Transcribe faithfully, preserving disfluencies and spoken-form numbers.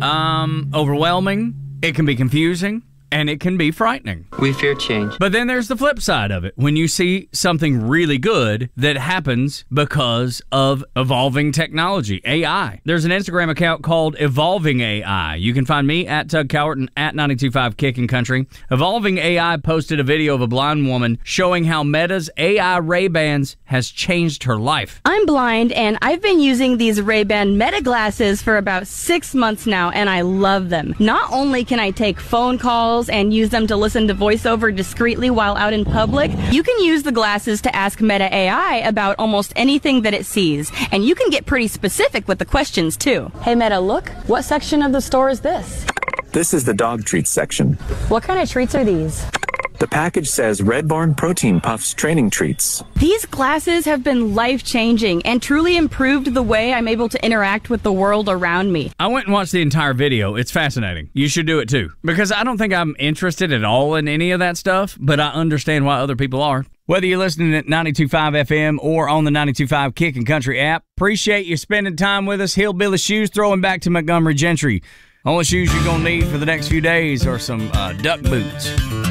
um, overwhelming, it can be confusing, and it can be frightening. We fear change. But then there's the flip side of it. When you see something really good that happens because of evolving technology, A I. There's an Instagram account called Evolving A I. You can find me at Tug Cowart and at ninety-two point five Kickin' Country. Evolving A I posted a video of a blind woman showing how Meta's A I Ray-Bans has changed her life. I'm blind, and I've been using these Ray-Ban Meta glasses for about six months now, and I love them. Not only can I take phone calls and use them to listen to voiceover discreetly while out in public, you can use the glasses to ask Meta A I about almost anything that it sees. And you can get pretty specific with the questions, too. Hey, Meta, look. What section of the store is this? This is the dog treats section. What kind of treats are these? The package says Red Barn Protein Puffs training treats. These glasses have been life-changing and truly improved the way I'm able to interact with the world around me. I went and watched the entire video. It's fascinating. You should do it too. Because I don't think I'm interested at all in any of that stuff, but I understand why other people are. Whether you're listening at ninety-two point five F M or on the ninety-two point five Kickin' Country app, appreciate you spending time with us. Hillbilly Shoes throwing back to Montgomery Gentry. Only shoes you're going to need for the next few days are some uh, duck boots.